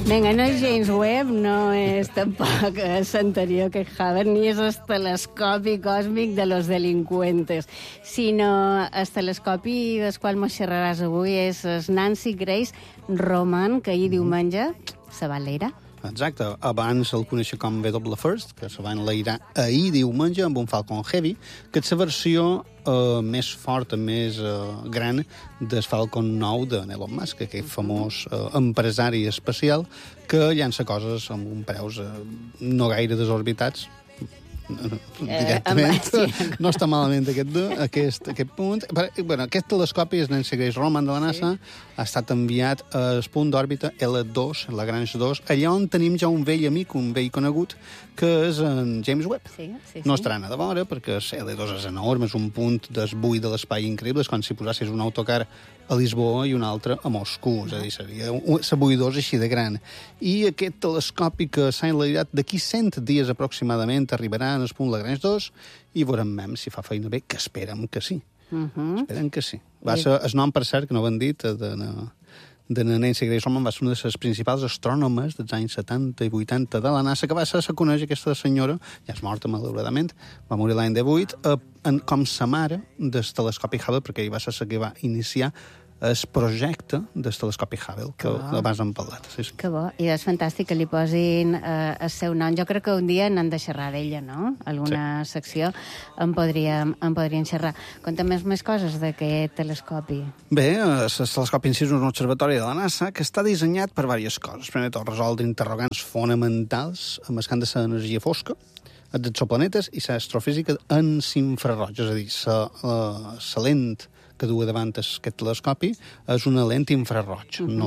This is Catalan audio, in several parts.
Vinga, no és James Webb, no és tampoc l'anterior que Hubble, ni és el telescopi còsmic de los delincuentes, sinó el telescopi del qual mos xerraràs avui és el Nancy Grace Roman, que ahir diumenge se va enlairar. Exacte. Abans el coneixia com W First, que se va enlairar ahir diumenge amb un Falcon Heavy, que és la versió més forta, més gran del Falcon 9 de Elon Musk, aquest famós empresari espacial que llança coses amb un preus no gaire desorbitats, directament. No està malament aquest punt. Bueno, aquest telescopi, el Nancy Grace Roman de la NASA, ha estat enviat al punt d'òrbita L2, Lagrange 2, allà on tenim ja un vell amic, un vell conegut, que és en James Webb. No estarà a de vora, perquè L2 és enorme, és un punt desbuit de l'espai increïble, és com si posassis un autocar a Lisboa i un altre a Moscou, és a dir, seria la buidor així de gran. I aquest telescopi que s'ha enlairat d'aquí 100 dies aproximadament arribarà en el punt Lagrange 2 i veurem si fa feina bé, que esperem que sí. Esperem que sí. Va ser el nom, per cert, que no ho han dit, de Nancy Grace Roman, va ser una de les principals astrònomes dels anys 70 i 80 de la NASA, que va ser la coneix aquesta senyora, ja és morta malauradament, va morir l'any 18, com sa mare del telescopi Hubble, perquè ell va ser la que va iniciar el projecte del telescopi Hubble, que abans hem parlat. Sí. Que bo. I és fantàstic que li posin el seu nom. Jo crec que un dia n'han de xerrar d'ella, no? Alguna secció en podrien xerrar. Conta'm més coses d'aquest telescopi. Bé, el telescopi en si és un observatori de la NASA que està dissenyat per diverses coses. Primer tot, resoldre interrogants fonamentals amb el camp de l'energia fosca, els exoplanetes i l'astrofísica en infraroig, és a dir, la lent que du davant aquest telescopi és una lent infraroig, no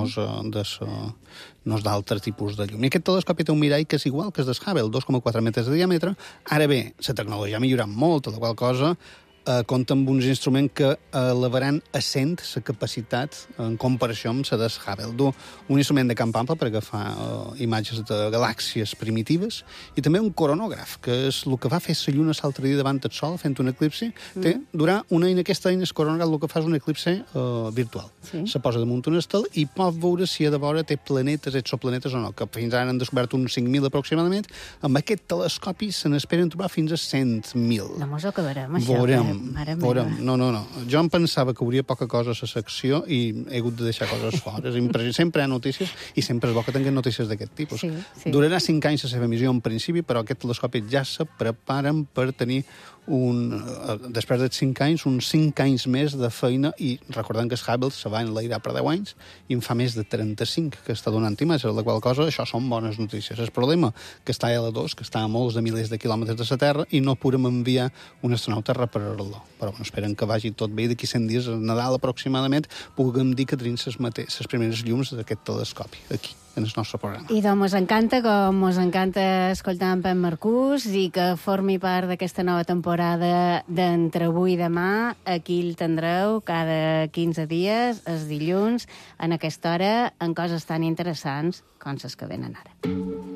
és d'altre tipus de llum. I aquest telescopi té un mirall que és igual que el del Hubble, 2,4 metres de diàmetre. Ara bé, la tecnologia ha millorat molt, la qual cosa compta amb uns instruments que elevaran a 100 la capacitat en comparació amb la del Hubble. Du un instrument de camp ample per agafar imatges de galàxies primitives i també un coronògraf, que és el que va fer la Lluna l'altre dia davant del Sol fent un eclipsi. Durà una eina, aquesta eina, el coronògraf, el que fa és un eclipsi virtual. Se posa damunt un estel i pot veure si a de vora té planetes, exoplanetes o no, que fins ara han descobert uns 5.000 aproximadament. Amb aquest telescopi se n'esperen trobar fins a 100.000. No mos ho acabarem, això. Veurem. No. Jo em pensava que hauria poca cosa a la secció i he hagut de deixar coses fora. Sempre hi ha notícies i sempre és bo que tinguin notícies d'aquest tipus. Durarà 5 anys la seva missió en principi, però aquest telescopi ja se preparen per tenir després de 5 anys, uns 5 anys més de feina, i recordem que el Hubble se va enlairar per 10 anys i en fa més de 35 que està donant imatges, la qual cosa, això són bones notícies. El problema que està a L2, que està a molts de milers de quilòmetres de la Terra i no podem enviar un astronauta a reparar-lo. Però esperen que vagi tot bé i d'aquí 100 dies, a Nadal aproximadament, puguem dir que tenim les primeres llums d'aquest telescopi, aquí, en el nostre programa. I doncs mos encanta, com mos encanta escoltar en Pep Marcús i que formi part d'aquesta nova temporada d'Entre avui i demà. Aquí el tindreu cada 15 dies, els dilluns, en aquesta hora, en coses tan interessants com les que venen ara.